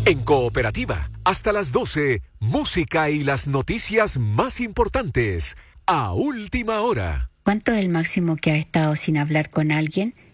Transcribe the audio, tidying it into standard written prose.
En Cooperativa, hasta las 12, música y las noticias más importantes, a última hora. ¿Cuánto es el máximo que has estado sin hablar con alguien?